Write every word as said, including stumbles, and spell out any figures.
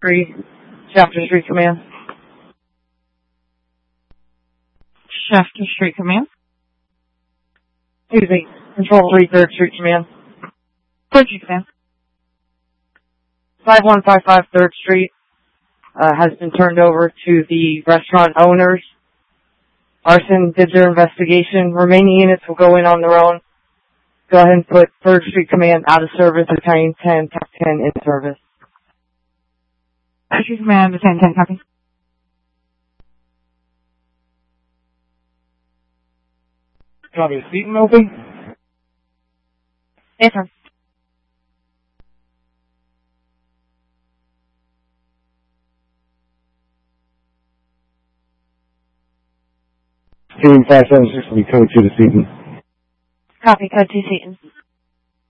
three, Shafter Street Command. Shafter Street Command. Excuse me, Control three, third Street Command. third Street Command. five one five five third Street uh, has been turned over to the restaurant owners. Arson did their investigation. Remaining units will go in on their own. Go ahead and put third Street Command out of service, Battalion ten, Tech ten in service. third Street Command, Battalion ten, copy. Copy. Seaton open? Yes, sir. Team five seven six will be code two to Seaton. Copy, code two Seaton.